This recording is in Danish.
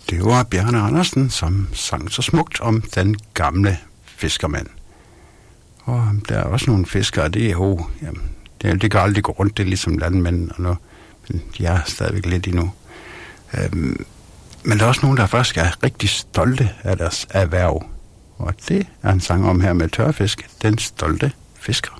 Det var Bjarne Andersen, som sang så smukt om den gamle fiskermand. Og der er også nogle fiskere, det er jo, jamen, det kan aldrig gå rundt, det er ligesom landmænd og noget, men de er stadigvæk lidt endnu. Men der er også nogen, der faktisk er rigtig stolte af deres erhverv. Og det er en sang om her med tørfisk, den stolte fisker.